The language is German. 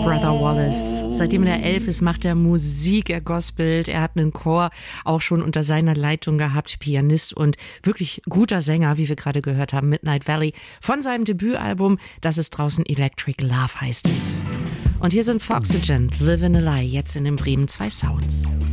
Brother Wallace. Seitdem er 11 ist, macht er Musik, er gospelt, er hat einen Chor auch schon unter seiner Leitung gehabt, Pianist und wirklich guter Sänger, wie wir gerade gehört haben, Midnight Valley, von seinem Debütalbum, das ist draußen Electric Love heißt es. Und hier sind Foxygen, Live in a Lie, jetzt in den Bremen 2 Sounds.